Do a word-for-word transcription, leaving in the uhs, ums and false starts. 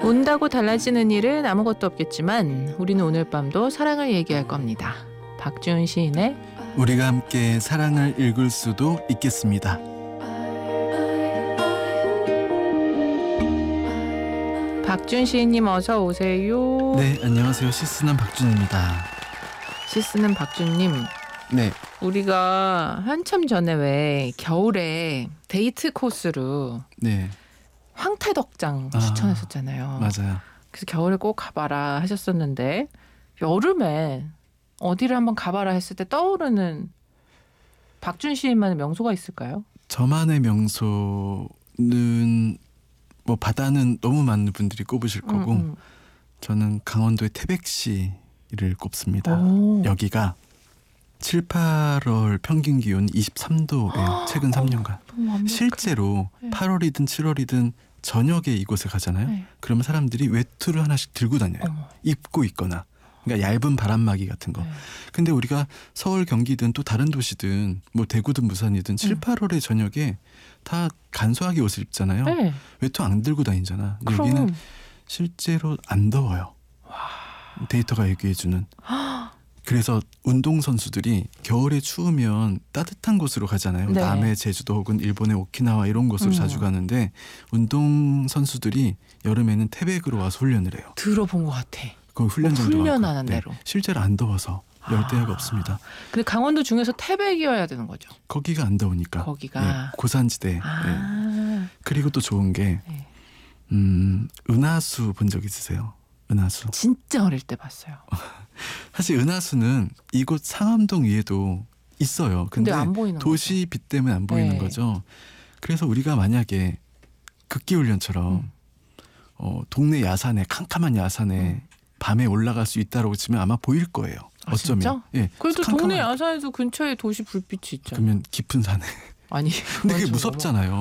운다고 달라지는 일은 아무것도 없겠지만 우리는 오늘 밤도 사랑을 얘기할 겁니다. 박지훈 시인의 우리가 함께 사랑을 읽을 수도 있겠습니다. 박준 시인님 어서 오세요. 네, 안녕하세요. 시스는 박준입니다. 시스는 박준님. 네, 우리가 한참 전에 왜 겨울에 데이트 코스로 네, 황태덕장 아, 추천했었잖아요. 맞아요. 그래서 겨울에 꼭 가봐라 하셨었는데 여름에 어디를 한번 가봐라 했을 때 떠오르는 박준 시인만의 명소가 있을까요? 저만의 명소는 뭐 바다는 너무 많은 분들이 꼽으실 거고 음, 음. 저는 강원도의 태백시를 꼽습니다. 오. 여기가 칠, 팔월 평균 기온이 이십삼 도래요. 최근 삼 년간. 너무 완벽해. 실제로 네. 팔월이든 칠월이든 저녁에 이곳에 가잖아요. 네. 그러면 사람들이 외투를 하나씩 들고 다녀요. 어머. 입고 있거나. 그러니까 얇은 바람막이 같은 거. 네. 근데 우리가 서울, 경기든 또 다른 도시든 뭐 대구든 부산이든 칠, 음. 팔월의 저녁에 다 간소하게 옷을 입잖아요. 네. 외투 안 들고 다니잖아. 근데 그럼. 여기는 실제로 안 더워요. 데이터가 얘기해주는. 그래서 운동선수들이 겨울에 추우면 따뜻한 곳으로 가잖아요. 네. 남해 제주도 혹은 일본의 오키나와 이런 곳으로 음. 자주 가는데 운동선수들이 여름에는 태백으로 와서 훈련을 해요. 들어본 것 같아. 거기 훈련장도 뭐 많고. 훈련하는 대로. 실제로 안 더워서 열대야가 아. 없습니다. 근데 강원도 중에서 태백이어야 되는 거죠. 거기가 안 더우니까. 거기가. 네, 고산지대. 아. 네. 그리고 또 좋은 게 네. 음, 은하수 본 적 있으세요? 은하수. 진짜 어릴 때 봤어요. 사실 은하수는 이곳 상암동 위에도 있어요. 근데, 근데 안 보이는 도시 빛 때문에 안 보이는 네. 거죠. 그래서 우리가 만약에 극기훈련처럼 음. 어, 동네 야산에 캄캄한 야산에 음. 밤에 올라갈 수 있다라고 치면 아마 보일 거예요. 아, 어쩌면. 진짜? 예. 그래도 캄캄한- 동네 야산에도 근처에 도시 불빛이 있잖아요. 그러면 깊은 산에. 아니 근데 그게 그건 좀 무섭잖아요.